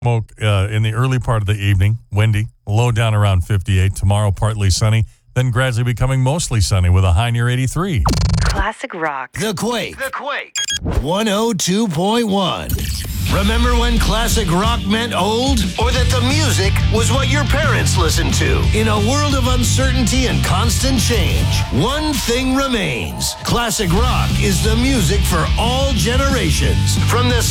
Smoke in the early part of the evening, windy, low down around 58. Tomorrow, partly sunny, then gradually becoming mostly sunny with a high near 83. Classic rock. The Quake. 102.1. Remember when classic rock meant old? Or that the music was what your parents listened to? In a world of uncertainty and constant change, one thing remains. Classic rock is the music for all generations. From the